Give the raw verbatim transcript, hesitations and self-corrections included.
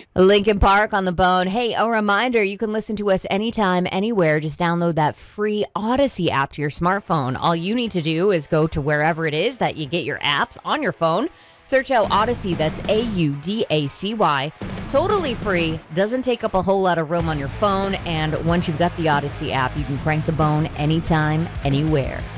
Lincoln Park on the Bone. Hey, a reminder, you can listen to us anytime, anywhere. Just download that free Odyssey app to your smartphone. All you need to do is go to wherever it is that you get your apps on your phone. Search out Odyssey, that's A U D A C Y. Totally free, doesn't take up a whole lot of room on your phone, and once you've got the Odyssey app, you can crank the bone anytime, anywhere.